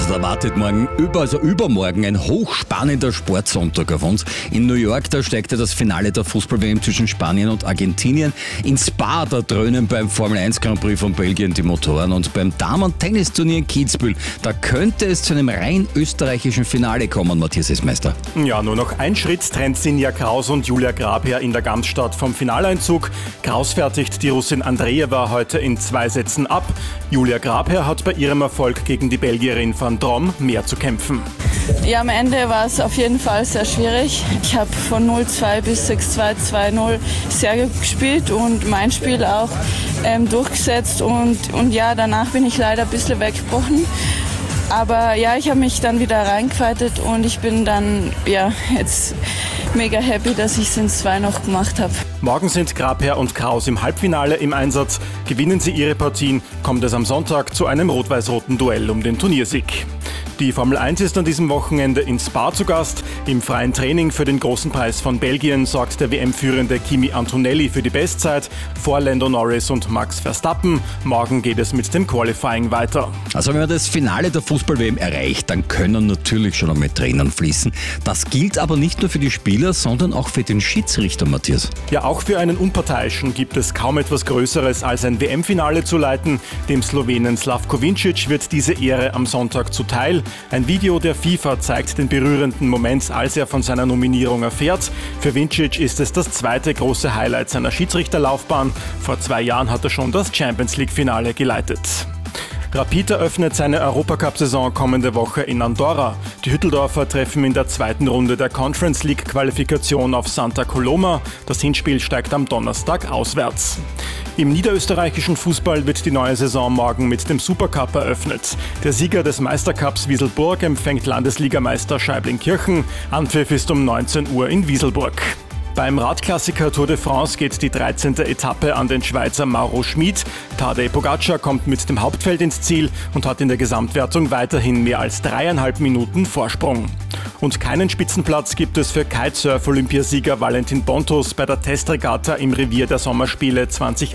Da wartet übermorgen ein hochspannender Sportsonntag auf uns. In New York, da steigt ja das Finale der Fußball-WM zwischen Spanien und Argentinien. In Spa, da dröhnen beim Formel-1 Grand Prix von Belgien die Motoren. Und beim Damen-Tennisturnier in Kitzbühel, da könnte es zu einem rein österreichischen Finale kommen, Matthias Esmeister. Ja, nur noch ein Schritt trennt Sinja Kraus und Julia Grabherr in der Gamsstadt vom Finaleinzug. Kraus fertigt die Russin Andreeva heute in 2 Sätzen ab. Julia Grabherr hat bei ihrem Erfolg gegen die Belgierin Van Drom mehr zu kämpfen. Ja, am Ende war es auf jeden Fall sehr schwierig. Ich habe von 0-2 bis 6-2, 2-0 sehr gut gespielt und mein Spiel auch durchgesetzt. Und ja, danach bin ich leider ein bisschen weggebrochen. Aber ja, ich habe mich dann wieder reingefeitet und ich bin dann jetzt mega happy, dass ich es in 2 noch gemacht habe. Morgen sind Grabherr und Kraus im Halbfinale im Einsatz. Gewinnen sie ihre Partien, kommt es am Sonntag zu einem rot-weiß-roten Duell um den Turniersieg. Die Formel 1 ist an diesem Wochenende in Spa zu Gast. Im freien Training für den großen Preis von Belgien sorgt der WM-Führende Kimi Antonelli für die Bestzeit, vor Lando Norris und Max Verstappen. Morgen geht es mit dem Qualifying weiter. Also wenn man das Finale der Fußball-WM erreicht, dann können natürlich schon einmal Tränen fließen. Das gilt aber nicht nur für die Spieler, sondern auch für den Schiedsrichter, Matthias. Ja, auch für einen Unparteiischen gibt es kaum etwas Größeres als ein WM-Finale zu leiten. Dem Slowenen Slavko Vincic wird diese Ehre am Sonntag zuteil. Ein Video der FIFA zeigt den berührenden Moment, als er von seiner Nominierung erfährt. Für Vincic ist es das zweite große Highlight seiner Schiedsrichterlaufbahn. Vor 2 Jahren hat er schon das Champions-League-Finale geleitet. Rapid eröffnet seine Europacup-Saison kommende Woche in Andorra. Die Hütteldorfer treffen in der 2. Runde der Conference League-Qualifikation auf Santa Coloma. Das Hinspiel steigt am Donnerstag auswärts. Im niederösterreichischen Fußball wird die neue Saison morgen mit dem Supercup eröffnet. Der Sieger des Meistercups Wieselburg empfängt Landesligameister Scheiblingkirchen. Anpfiff ist um 19 Uhr in Wieselburg. Beim Radklassiker Tour de France geht die 13. Etappe an den Schweizer Mauro Schmid. Tadej Pogacar kommt mit dem Hauptfeld ins Ziel und hat in der Gesamtwertung weiterhin mehr als 3,5 Minuten Vorsprung. Und keinen Spitzenplatz gibt es für Kitesurf-Olympiasieger Valentin Bontos bei der Testregatta im Revier der Sommerspiele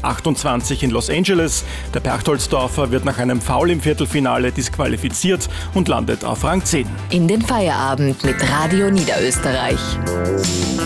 2028 in Los Angeles. Der Berchtoldsdorfer wird nach einem Foul im Viertelfinale disqualifiziert und landet auf Rang 10. In den Feierabend mit Radio Niederösterreich.